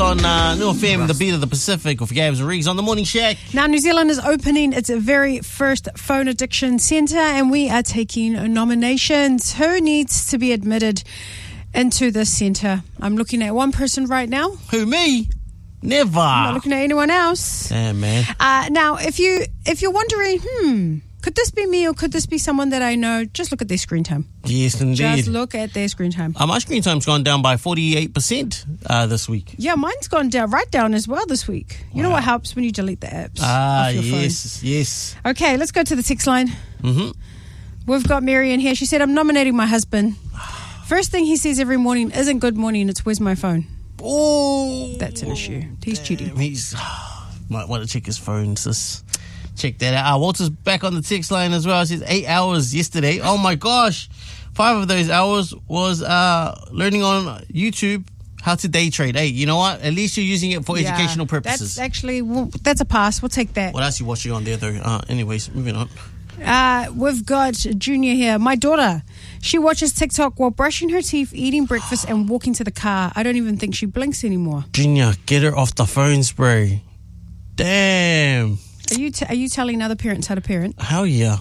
on New FM, the beat of the Pacific, with Gabs and Riggs on the Morning Shack. Now, New Zealand is opening its very first phone addiction centre, and we are taking nominations. Who needs to be admitted into this centre? I'm looking at one person right now. Who, me? Never. I'm not looking at anyone else. Yeah, man. Now, if you're wondering, could this be me or could this be someone that I know? Just look at their screen time. Yes, indeed. Just look at their screen time. My screen time's gone down by 48% this week. Yeah, mine's gone right down as well this week. You know what helps when you delete the apps off your phone? Yes. Okay, let's go to the text line. Mm-hmm. We've got Mary in here. She said, I'm nominating my husband. First thing he says every morning isn't good morning, it's where's my phone. Oh, that's an issue. He's cheating. He's might want to check his phone, sis. Check that out. Walter's back on the text line as well. It says 8 hours yesterday. Oh my gosh. 5 of those hours was learning on YouTube how to day trade. Hey, you know what? At least you're using it for educational purposes. That's a pass. We'll take that. What else are you watching on there though? Anyways, moving on. We've got Junior here. My daughter, she watches TikTok while brushing her teeth, eating breakfast and walking to the car. I don't even think she blinks anymore. Junior, get her off the phone spray. Damn. Are you telling other parents how to parent? Hell yeah.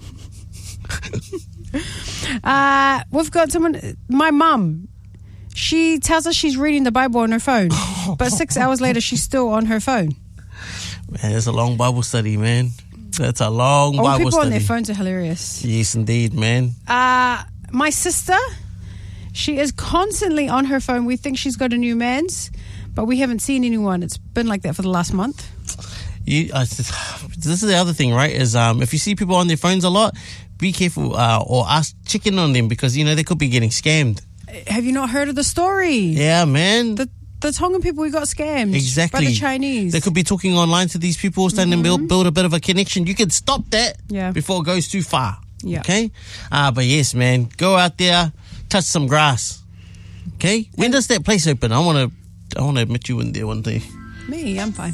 We've got someone, my mum. She tells us she's reading the Bible on her phone, but 6 hours later she's still on her phone. Man, it's a long Bible study, man. That's a long Bible study. People on their phones are hilarious. Yes, indeed, man. My sister, she is constantly on her phone. We think she's got a new man's, but we haven't seen anyone. It's been like that for the last month. This is the other thing, right? Is if you see people on their phones a lot, be careful or ask, check in on them because they could be getting scammed. Have you not heard of the story? Yeah, man. The Tongan people who got scammed. Exactly. By the Chinese. They could be talking online to these people, starting to build a bit of a connection. You can stop that before it goes too far. Yeah. Okay? But yes, man, go out there, touch some grass. Okay? When does that place open? I want to admit you in there one day. Me, I'm fine.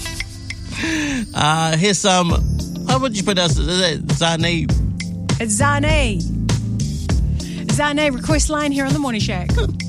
Here's some, how would you pronounce it? Zane. It's Zane. Zane request line here on the Morning Shack.